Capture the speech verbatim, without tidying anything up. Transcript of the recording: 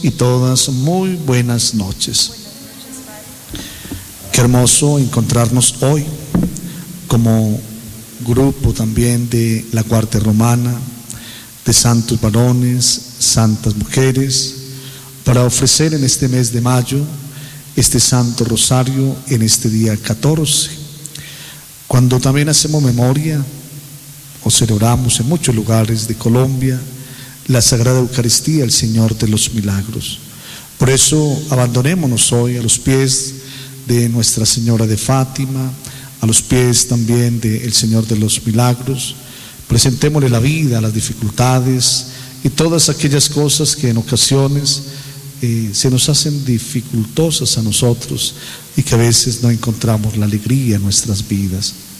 y todas muy buenas noches. Qué hermoso encontrarnos hoy como grupo también de la Guardia Romana, de santos varones, santas mujeres, para ofrecer en este mes de mayo este Santo Rosario en este día catorce, cuando también hacemos memoria o celebramos en muchos lugares de Colombia la Sagrada Eucaristía, el Señor de los Milagros. Por eso abandonémonos hoy a los pies de Nuestra Señora de Fátima, a los pies también del Señor de los Milagros. Presentémosle la vida, las dificultades y todas aquellas cosas que en ocasiones eh, se nos hacen dificultosas a nosotros y que a veces no encontramos la alegría en nuestras vidas.